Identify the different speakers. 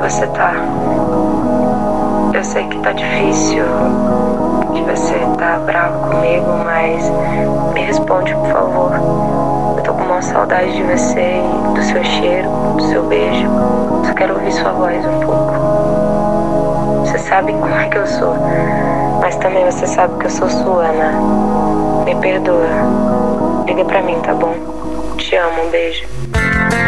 Speaker 1: você tá? Eu sei que tá difícil, que você tá bravo comigo, mas me responde, por favor. Eu tô com uma saudade de você e do seu cheiro, do seu beijo. Só quero ouvir sua voz um pouco. Você sabe como é que eu sou, mas também você sabe que eu sou sua, né? Me perdoa. Liga pra mim, tá bom? Te amo, um beijo.